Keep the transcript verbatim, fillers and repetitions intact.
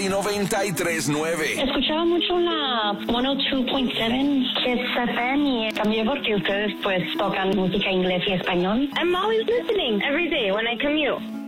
Play noventa y tres punto nueve. Escuchaba mucho la ciento dos punto siete Kiss F M y también porque ustedes pues tocan música inglés y español. I'm always listening every day when I commute.